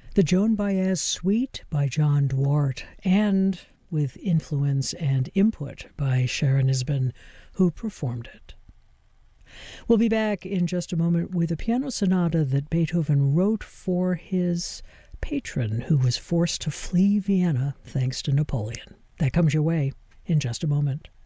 The Joan Baez Suite by John Duarte, and with influence and input by Sharon Isbin, who performed it. We'll be back in just a moment with a piano sonata that Beethoven wrote for his patron, who was forced to flee Vienna thanks to Napoleon. That comes your way in just a moment.